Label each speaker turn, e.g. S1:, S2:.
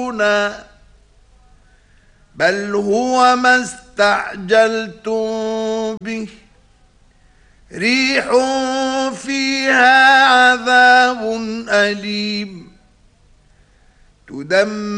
S1: تنظرون بل هو ما استعجلتم به ريح فيها عذاب أليم تدمر